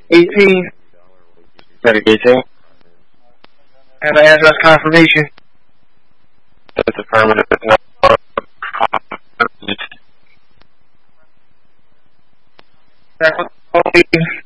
18. Medic 18. Have an address confirmation. That's affirmative. No. That was